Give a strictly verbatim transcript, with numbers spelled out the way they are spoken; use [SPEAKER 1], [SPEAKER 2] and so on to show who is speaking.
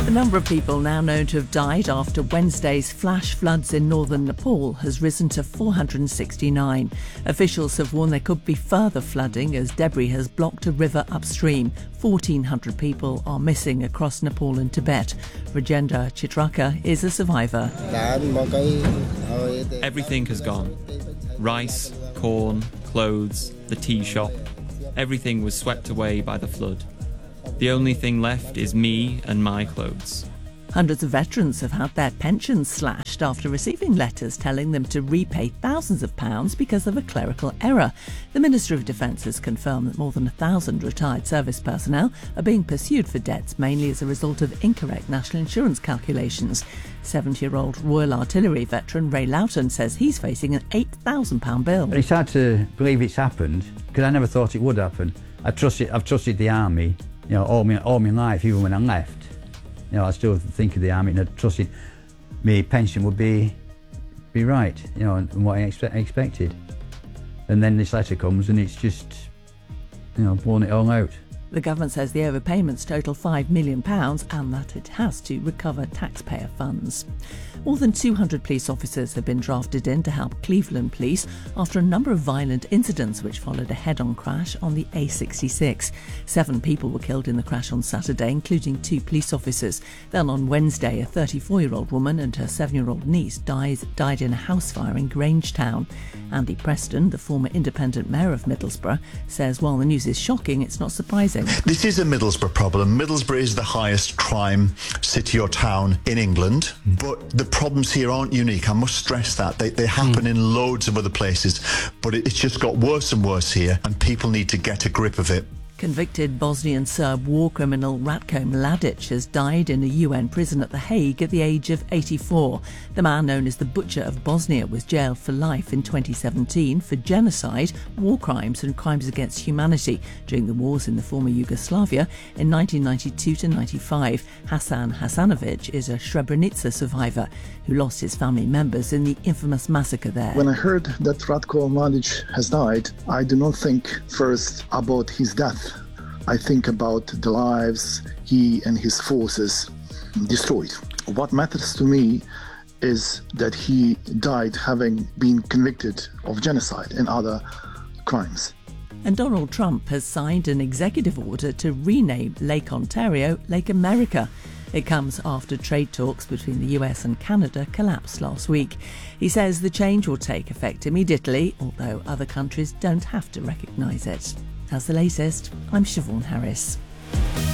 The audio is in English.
[SPEAKER 1] The number of people now known to have died after Wednesday's flash floods in northern Nepal has risen to four hundred sixty-nine. Officials have warned there could be further flooding as debris has blocked a river upstream. fourteen hundred people are missing across Nepal and Tibet. Rajendra Chitraka is a survivor.
[SPEAKER 2] Everything has gone. Rice, corn, clothes, the tea shop. Everything was swept away by the flood. The only thing left is me and my clothes.
[SPEAKER 1] Hundreds of veterans have had their pensions slashed after receiving letters telling them to repay thousands of pounds because of a clerical error. The Minister of Defence has confirmed that more than a thousand retired service personnel are being pursued for debts, mainly as a result of incorrect national insurance calculations. seventy-year-old Royal Artillery veteran Ray Loughton says he's facing an eight thousand pounds bill.
[SPEAKER 3] It's hard to believe it's happened because I never thought it would happen. I trusted, I've trusted the army, you know, all my, all my life, even when I left. You know, I still think of the army and I trusted my pension would be be right, you know, and what I expect, expected. And then this letter comes and it's just, you know, blown it all out.
[SPEAKER 1] The government says the overpayments total five million pounds and that it has to recover taxpayer funds. More than two hundred police officers have been drafted in to help Cleveland police after a number of violent incidents which followed a head-on crash on the A sixty-six. Seven people were killed in the crash on Saturday, including two police officers. Then on Wednesday, a thirty-four-year-old woman and her seven-year-old niece dies, died in a house fire in Grangetown. Andy Preston, the former independent mayor of Middlesbrough, says while the news is shocking, it's not surprising.
[SPEAKER 4] This is a Middlesbrough problem. Middlesbrough is the highest crime city or town in England, but the problems here aren't unique. I must stress that. They, they happen mm. in loads of other places, but it, it's just got worse and worse here, and people need to get a grip of it.
[SPEAKER 1] Convicted Bosnian Serb war criminal Ratko Mladic has died in a U N prison at The Hague at the age of eighty-four. The man known as the Butcher of Bosnia was jailed for life in twenty seventeen for genocide, war crimes and crimes against humanity during the wars in the former Yugoslavia in nineteen ninety-two to ninety-five. Hasan Hasanovic is a Srebrenica survivor who lost his family members in the infamous massacre there.
[SPEAKER 5] When I heard that Ratko Mladic has died, I do not think first about his death. I think about the lives he and his forces destroyed. What matters to me is that he died having been convicted of genocide and other crimes.
[SPEAKER 1] And Donald Trump has signed an executive order to rename Lake Ontario Lake America. It comes after trade talks between the U S and Canada collapsed last week. He says the change will take effect immediately, although other countries don't have to recognise it. That's the latest. I'm Siobhan Harris.